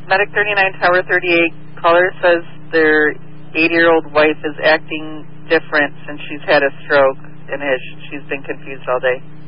Medic 39, Tower 38, caller says their 80-year-old wife is acting different since she's had a stroke, and she's been confused all day.